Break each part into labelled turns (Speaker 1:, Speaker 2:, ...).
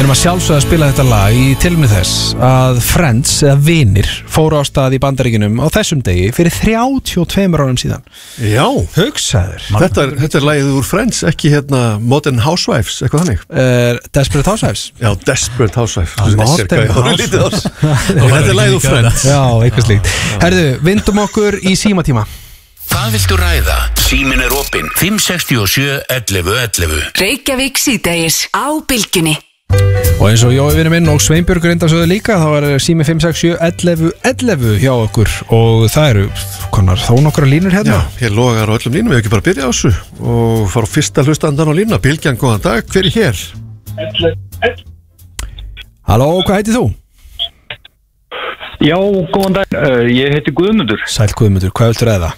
Speaker 1: erum að sjálfsögða að spila þetta lag í tilefni þess að Friends eða Vinir fóru á stað í Bandaríkjunum á þessum degi fyrir 32 árum síðan.
Speaker 2: Já,
Speaker 1: hugsaður.
Speaker 2: Þetta lagið úr Friends, ekki Modern Housewives, eitthvað þannig.
Speaker 1: Desperate Housewives.
Speaker 2: Já, Desperate Housewives.
Speaker 1: Modern Housewives.
Speaker 2: Þetta lagið úr Friends.
Speaker 1: Já, eitthvað slíkt. Herðu, vindum okkur í símatíma.
Speaker 3: Hvað viltu ræða? Síminn opinn 567 11 11.
Speaker 4: Reykjavík síðdegis á Bylgjunni.
Speaker 1: Og eins og Jói vinur minn og Sveinbjörgur enda sögðu líka, þá er sími 567 11 11 hjá okkur og það eru konar þó nokkra línur hérna.
Speaker 2: Já, hér logar á öllum línum, við ekki bara byrja á þessu og fara á fyrsta hlustandan á línuna. Bylgjan, góðan dag, hver er hér?
Speaker 1: Halló, hvað heitir þú?
Speaker 5: Já, góðan dag, ég heiti Guðmundur.
Speaker 1: Sæll Guðmundur, hvað viltu ræða?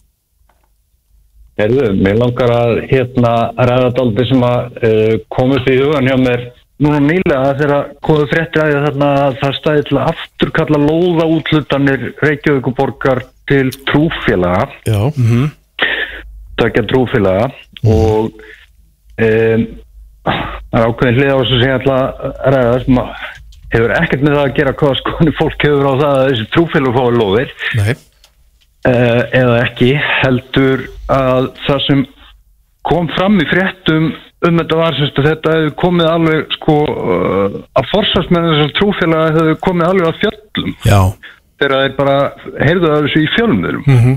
Speaker 5: Mér langar að ræða dálítið sem að komið því hugan hjá mér núna nýlega þegar komið fréttir að þarna það stæði til að afturkalla lóðaúthlutanir Reykjavíkurborgar til trúfélaga.
Speaker 2: Já.
Speaker 5: Tveggja trúfélaga og það er ákveðin hlið á þessu sem ég ætla að ræða sem að hefur ekkert með það að gera hvað skoðanir fólk hefur á það að þessi trúfélag fái lóðir.
Speaker 2: Nei.
Speaker 5: Eða ekki, heldur að það sem kom fram í fréttum þetta var að þetta hefur komið alveg að forsvarsmenn þessar trúfélaga hefur komið alveg að fjöllum.
Speaker 1: Já.
Speaker 5: Þegar þeir bara heyrðu af þessu í fjölmiðlum.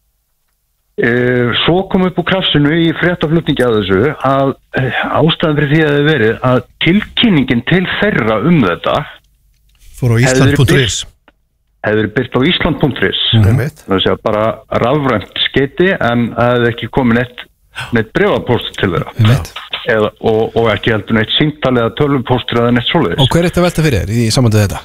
Speaker 5: Svo kom upp úr krafsinu í fréttaflutningi af þessu að ástæðan fyrir því að það verið að tilkynningin til þeirra þetta
Speaker 2: fór á Ísland.is
Speaker 5: hefur verið birt á Ísland.is. Það sé að bara rafrænt skeyti en það hefði ekki komið neitt bréfapóst til þeirra og ekki heldur neitt símtal eða tölvupóstur eða neitt svoleiðis.
Speaker 1: Og hver er þetta velta fyrir þér í sambandi þetta?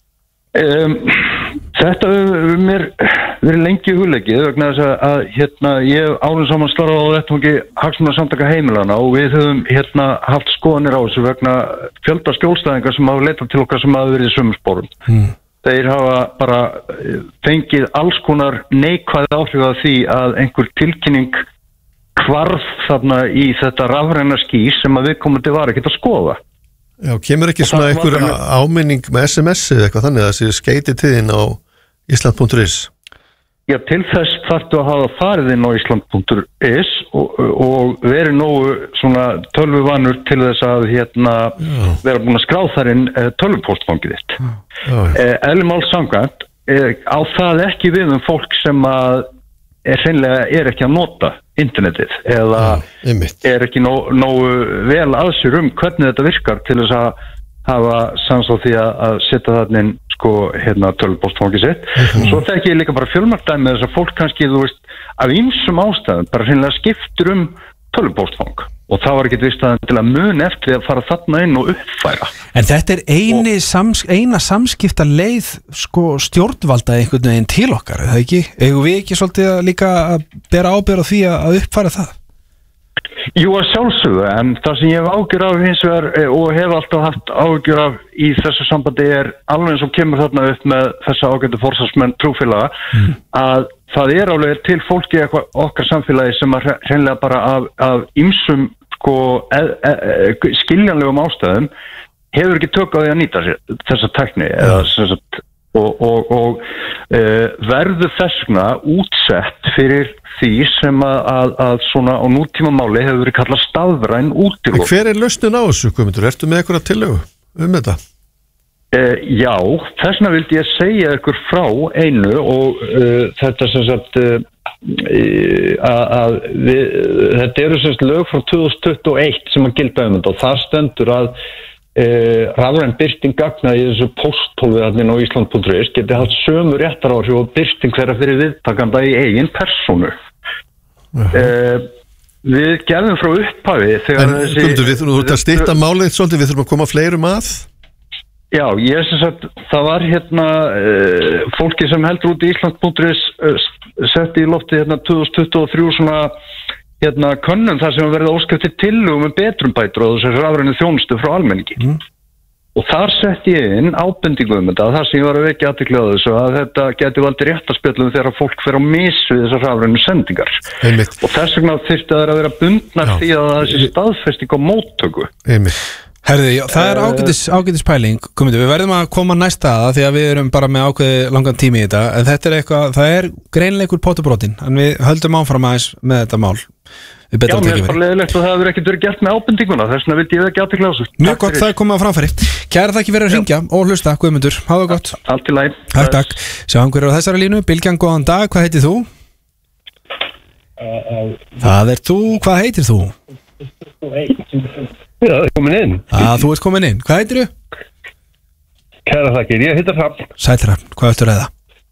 Speaker 5: Þetta hefur mér verið lengi hugleikið vegna þess að ég hef árum saman starfað á vettvangi hagsmunasamtaka heimilana og við höfum haft skoðanir á þessu vegna fjölda skjólstæðinga sem hafa leitað til okkar sem hafa verið í sömu sporum. Þeir hafa bara fengið alls konar neikvæð áhrif af því að einhver tilkynning hvarf þarna í þetta rafræna ský sem að viðkomandi var ekkert að skoða.
Speaker 2: Já, kemur ekki svona einhver áminning með SMS eða eitthvað þannig að þessi skeyti tíðin á Ísland.is?
Speaker 5: Já, til þess þarftu að hafa farið inn á Ísland.is og verið nógu svona tölvuvanur til þess að vera búin að skrá þar inn tölvupóstfangið þitt. Eðli máls samkvæmt á það ekki við fólk sem að hreinlega ekki að nota internetið eða ekki nógu vel að sér hvernig þetta virkar til þess að hafa sans á því að setja þarna inn tölvupóstfangið sitt. Svo þekki ég líka bara fjölmarkdæmi með þess að fólk kannski, af ýmsum ástæðum bara hreinlega skiptur tölvupóstfang og það var ekkert vistaðan til að mun eftir að fara þarna inn og uppfæra.
Speaker 1: En þetta er eina samskipta leið stjórnvalda einhvern veginn til okkar, eða ekki? Eigum við ekki svolítið líka að bera ábyrgð á því að uppfæra það?
Speaker 5: Jú, að sjálfsögðu, en það sem ég hef ágjör af hins vegar og hef alltaf haft ágjör af í þessu sambandi er alveg eins og kemur þarna upp með þessa ágætu forsvarsmenn trúfélaga að það er alveg til fólki okkar samfélagi sem að hreinlega bara af ýmsum skiljanlegum ástæðum hefur ekki tök á því að nýta þessa tækni eða og verður þess vegna útsett fyrir því sem að svona á nútímamáli hefur verið kallað stafræn útilokun.
Speaker 2: Hver er lausnin á þessu, Guðmundur? Ertu með einhverja tillögu þetta?
Speaker 5: Já, þess vegna vildi ég segja ykkur frá einu og þetta sem sagt þetta eru sem sagt lög frá 2021 sem að gilda þetta og þar stendur að rafræn birting gagna í þessu pósthólfi þarna á Ísland.is geti haft sömu réttaráhrif og birting þeirra fyrir viðtakanda í eigin persónu. Við gerðum frá upphafi þegar þessi... En við þurfum að stytta málið svolítið, við þurfum að koma fleirum að? Já, ég sem sagt, það var fólki sem heldur út í Ísland.is setti í lofti 2023 svona könnun þar sem verið óskæft til tillögum með betrumbætur og þessu rafrænu þjónustu frá almenningi. Og þar setti ég inn ábendingu þetta, þar sem ég var að vekja athygli á þessu að þetta geti valdið réttarspjöllum þegar fólk fer á mis við þessar rafrænu sendingar. Og þess vegna þyrfti það að vera bundnar því að þessi staðfesting á móttöku.
Speaker 1: Herði, já, það er ágætis pæling. Komindu, við verðum að koma næsta að því að við erum bara með ákveði langan tími í þetta, en þetta er eitthvað, það er greinleikur potubrotin, en við höldum áfram aðeins með þetta mál.
Speaker 5: Já, mér er bara leiðilegt og það hefur ekkert verið gert með ábendinguna, þess vegna vildi ég ekki aðtekla á þessu.
Speaker 1: Mjög gott, það er komið á framfæri. Kæra þakki fyrir að hringja og hlusta, Guðmundur, hafa gott.
Speaker 5: Allt í lagi.
Speaker 1: Takk. Sjáum hverju á þessari línu, Bylgjan, góðan dag, hvað heitir þú? Það er þú, hvað heitir þú?
Speaker 6: Já, komin inn.
Speaker 1: Þú ert komin inn, hvað heitir þú?
Speaker 6: Kæra þakkir, ég heitir Hrafn.
Speaker 1: Sæll Hrafn, hvað ertu að ræða?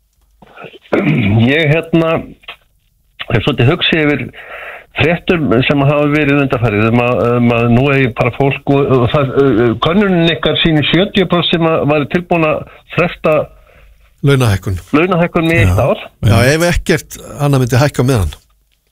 Speaker 6: Ég hef svolítið hugsið yfir fréttur sem hafa verið undanfarið að nú er bara fólk og könnunin ykkar sýnir 70% sem var tilbúin að fresta
Speaker 2: launahækkun
Speaker 6: með 1 ár.
Speaker 2: Já, ef ekkert annað myndi hækka með hann.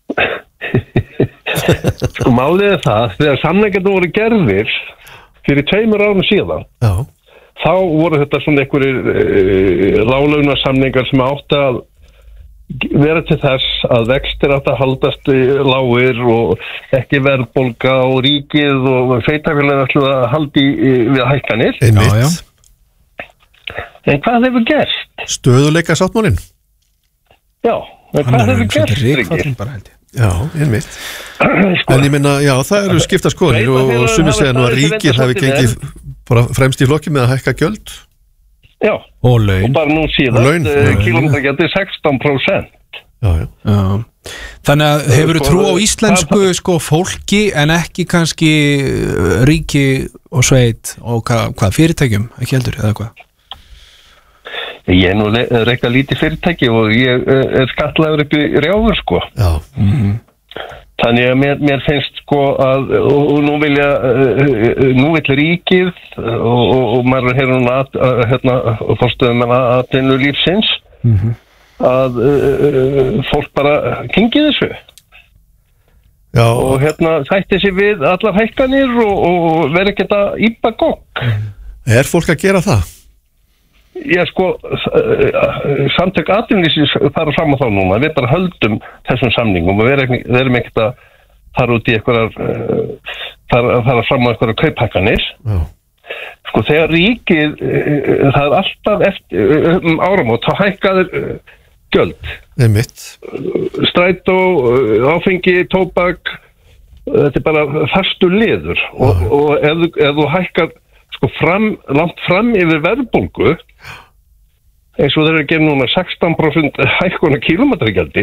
Speaker 6: Sko málið er það, þegar samningarnir voru gerðir fyrir 2 árum síðan,
Speaker 2: já,
Speaker 6: þá voru þetta svona einhverjir láglaunasamningar sem áttu að vera til þess að vextir átt að haldast lágir og ekki verðbólga og ríkið og sveitarfélagið ætlu að haldi við hækkanir.
Speaker 2: Einmitt.
Speaker 6: En hvað hefur gerst?
Speaker 2: Stöðuleika sáttmálinn.
Speaker 6: Já, en hvað hefur gerst?
Speaker 2: Já, einmitt. En ég minna, já, það eru skipta skoðanir og sumir segja nú að ríkið hafi gengið bara fremst í flokki með að hækka gjöld.
Speaker 6: Já,
Speaker 1: og laun.
Speaker 6: Og bara nú síðan kílómetragjaldið 16%.
Speaker 2: Já.
Speaker 1: Þannig að hefur trú á íslensku fólki en ekki kannski ríki og sveit og hvað fyrirtækjum, ekki heldur, eða hvað?
Speaker 6: Ég er nú reyka lítið fyrirtæki og ég er skattlagur upp í Rjáfur, sko.
Speaker 2: Já.
Speaker 6: Þannig að mér finnst að og nú vill ríkið og maður hefur núna fórstöðum með atvinnulífsins að fólk bara kyngi þessu.
Speaker 2: Já.
Speaker 6: Og sætti sig við allar hækkanir og verði ekki að íba gogg.
Speaker 2: Er fólk að gera það?
Speaker 6: Já, samtök atvinnulífsins fara fram á þá núna, við bara höldum þessum samningum og við erum ekkert að fara út í einhverjar fara fram á einhverjar kauphækkanir. Þegar ríkið það er alltaf eftir áramót, þá hækkaður gjöld.
Speaker 2: Einmitt.
Speaker 6: Strætó, áfengi, tóbak, þetta er bara fastur liður og ef þú hækkar langt fram yfir verðbólgu eins og þeir eru að gera núna 16% hækkun á kílómetragjaldi.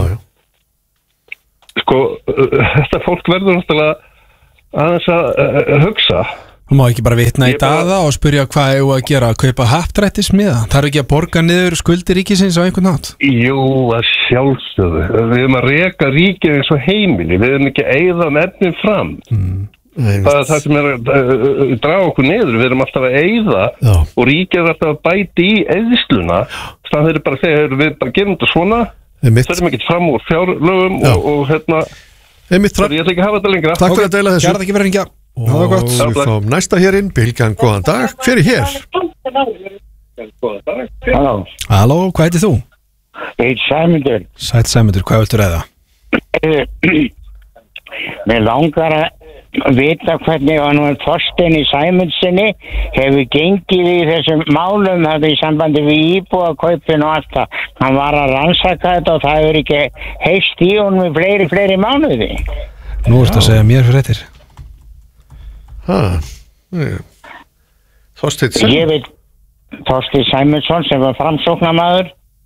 Speaker 6: Þetta fólk verður náttúrulega aðeins að hugsa.
Speaker 1: Þú má ekki bara vitna í daða og spyrja hvað er að gera, að kaupa happdrættismiða? Það er ekki að borga niður skuldir ríkisins á einhvern nátt?
Speaker 6: Jú, að sjálfsögðu. Við erum að reka ríkið eins og heimili, við erum ekki að eyða efnið fram. Það er það sem er að draga okkur niður, við erum alltaf að eyða og ríkið er alltaf að bæti í eyðsluna, þannig að þegar við bara gerum þetta svona, þurfum ekki fram úr fjárlögum og ég ætla ekki að hafa þetta lengra.
Speaker 2: Takk fyrir að deila þessu.
Speaker 1: Kæra þakki fyrir að hringja.
Speaker 2: Og við fáum næsta hérinn, Bylgjan, góðan dag. Hver er hér?
Speaker 1: Halló, hvað heitir þú?
Speaker 7: Ég heit Sæmundur.
Speaker 1: Sæll Sæmundur, hvað viltu ræða?
Speaker 7: Mér langar að vita hvernig Þorsteini Sæmundssoni hefur gengið í þessum málum í sambandi við íbúðakaupin og allt það. Hann var að rannsaka þetta og það hefur ekki heyrst í honum í fleiri mánuði.
Speaker 1: Nú ertu að segja mér fyrir þetta.
Speaker 2: Þorsteinn Sæmundsson.
Speaker 7: Ég veit Þorsteinn Sæmundsson sem var framsóknarmaður.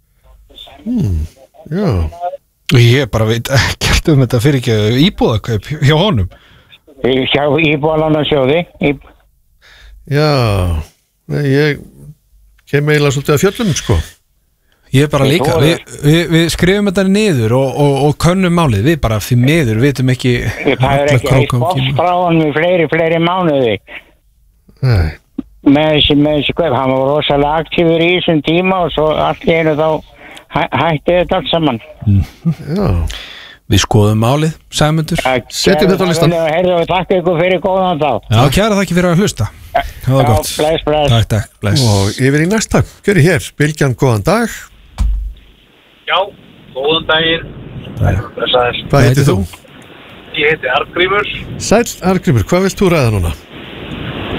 Speaker 2: Já.
Speaker 1: Ég bara veit ekkert þetta fyrir ekki íbúðakaup hjá honum.
Speaker 7: Hjá Íbúðalánasjóði.
Speaker 2: Já, ég kem eiginlega svolítið að fjöllum,
Speaker 1: Ég bara líka, við skrifum þetta niður og könnum málið, við bara fyrir miður, vitum ekki.
Speaker 7: Það er ekki heitt bóttstráðan með fleiri mánuði.
Speaker 2: Nei.
Speaker 7: Með þessi kaup, hann var rosalega aktífur í þessum tíma og svo allt í einu þá hætti þetta allt saman.
Speaker 2: Já.
Speaker 1: Við skoðum málið, Sæmundur.
Speaker 2: Setjum þetta á listan.
Speaker 7: Herðu, takk ykkur fyrir góðan þá.
Speaker 1: Já, kæra þakki fyrir að hlusta. Það var gott.
Speaker 7: Bless.
Speaker 1: Takk, bless.
Speaker 2: Og yfir í næsta, hver er hér? Bylgjan, góðan dag.
Speaker 8: Já, góðan daginn.
Speaker 2: Hvað heitir þú?
Speaker 8: Ég heiti Arngrímur.
Speaker 2: Sæll Arngrímur, hvað vilt þú ræða núna?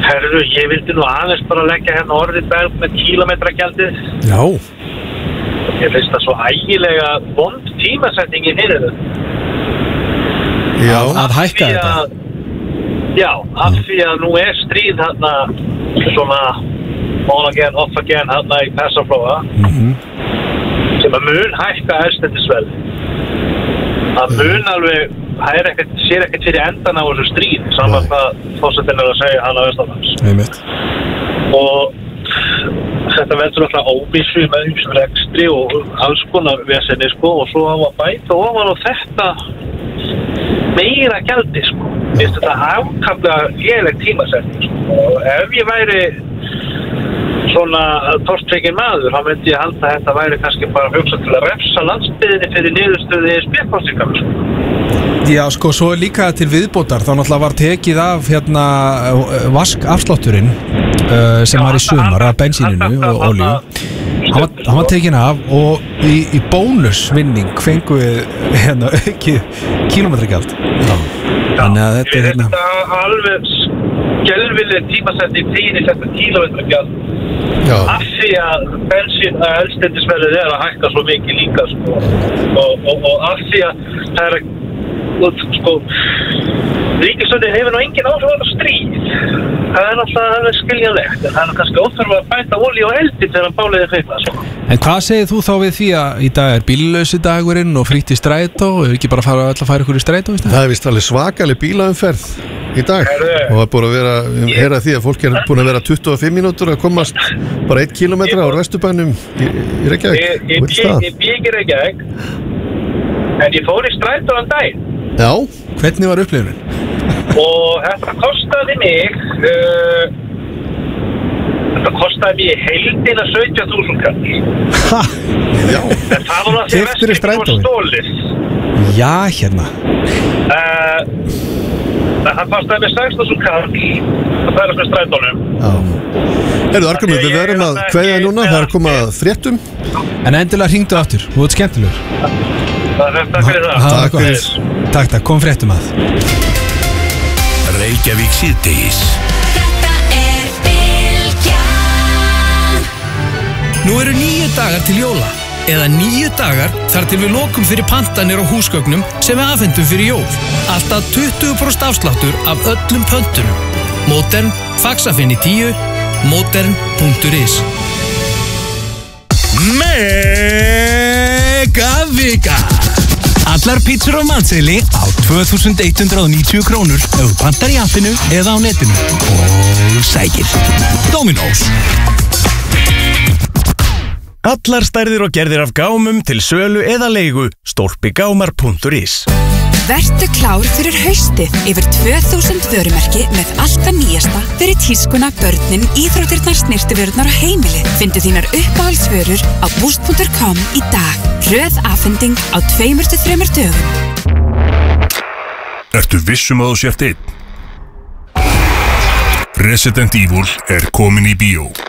Speaker 8: Herru, ég vildi nú aðeins bara leggja hérna orðið Belg með kílómetragjaldið.
Speaker 1: Já.
Speaker 8: Ég finnst það svo ægilega vond tímasetningi fyrir þau.
Speaker 2: Já.
Speaker 1: Að hækka þetta.
Speaker 8: Já, af því að nú stríð hérna svona on again, off again hérna í Persaflóa sem að mun hækka eldsneytisverð. Það mun alveg, sér ekkert fyrir endan á þessu stríð saman hvað fórsetinn að segja hann á Vesturlands.
Speaker 1: Einmitt.
Speaker 8: Og þetta veldur alltaf óvissu með rekstri og alls konar vesenni sko og svo á að bæta ofan á þetta meira gjaldi sko. Þetta er ákaflega léleg tímasetning sko. Og ef ég væri svona tortrygginn maður, þá myndi ég halda að þetta væri kannski bara hugsa til að refsa landsbyggðinni fyrir niðurstöðu ESB-kosningar sko.
Speaker 1: Já, sko, svo líka til viðbótar, þá náttúrulega var tekið af hérna vaskafslátturinn sem var í sumar af bensíninu og olíu. Hann var tekinn af og í bónusvinning fengu við hérna ekki kílómetragjald. Þannig að þetta er hérna
Speaker 8: alveg skelfileg tímasetning fyrir þetta kílómetragjald. Af því að bensín að eldsneytisverðið að hækka svo mikið líka sko. og af því að það sko ríkisstjórnin hefur nú engin áhrif á stríð. Það er náttúrulega skiljanlegt en það er kannski óþarfa að bæta olíu og eldi þegar báliði kveikna sko.
Speaker 1: En hvað segir þú þá við því að í dag er bíllausi dagurinn og frítt í strætó og ekki bara fara að færa ykkur í strætó?
Speaker 2: Það er vist alveg svakalig bílaumferð í dag og það er búin að vera heyra því að fólk er búin að vera 25 mínútur að komast bara 1 kilometra á Vesturbænum í Reykjavík.
Speaker 8: Ég bý ekki í Reykjavík en ég fór í strætó þann daginn.
Speaker 2: Já.
Speaker 1: Hvernig var upplifunin?
Speaker 8: Og þetta kostaði mig heildina 17.000 kall.
Speaker 1: Ha?
Speaker 2: Já.
Speaker 8: En það var að því að vestkinn var stólið.
Speaker 1: Já, hérna.
Speaker 8: Það kostaði mig 6.000 kall að færast með strætónum.
Speaker 2: Já. Heyrðu, Argrimur, við verðum að kveðja núna, það er komað fréttum.
Speaker 1: En endilega hringdu aftur, þú ert skemmtilegur.
Speaker 8: Takk fyrir það.
Speaker 2: Takk fyrir.
Speaker 1: Takk, kom fréttum að.
Speaker 3: Reykjavík síðdegis.
Speaker 4: Þetta er Bylgjan.
Speaker 9: Nú eru 9 dagar til jóla. Eða 9 dagar þar til við lokum fyrir pantanir og húsgögnum sem við afhendum fyrir jól. Alltaf 20% afsláttur af öllum pöntunum. Modern, faxafinn í 10, modern.is. Megavika. Allar pizzur á matseðli á 2.190 krónur ef þú pantar í appinu eða á netinu. Og sækir. Dominos. Allar stærðir og gerðir af gámum til sölu eða leigu. Stolpigámar.is.
Speaker 4: Vertu klár fyrir haustið. Yfir 2000 vörumerki með allt það nýjasta fyrir tískuna, börnin, íþróttirnar, snyrtivörurnar og heimilið. Findu þínar uppáhaldsvörur á boost.com í dag. Röð afhending á 2-3 dögum.
Speaker 10: Ertu vissum að þú sért einn? Resident Evil er komin í bíó.